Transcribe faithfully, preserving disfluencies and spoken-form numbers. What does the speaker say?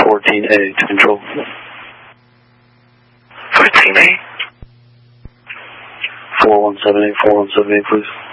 fourteen A to control. fourteen A? four one seven eight, four one seven eight, please.